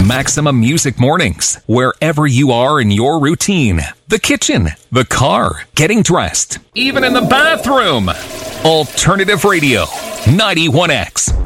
Maximum Music Mornings, wherever you are in your routine. The kitchen, the car, getting dressed, even in the bathroom. Alternative Radio, 91X.